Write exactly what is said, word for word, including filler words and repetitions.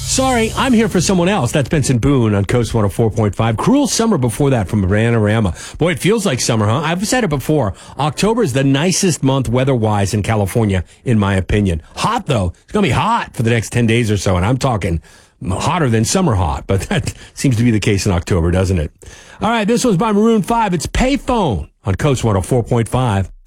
Sorry, I'm here for someone else. That's Benson Boone on Coast one oh four point five. Cruel summer before that from Panorama. Boy, it feels like summer, huh? I've said it before. October is the nicest month weather-wise in California, in my opinion. Hot, though. It's going to be hot for the next ten days or so, and I'm talking hotter than summer hot, but that seems to be the case in October, doesn't it? All right, this was by Maroon five. It's Payphone on Coast one oh four point five.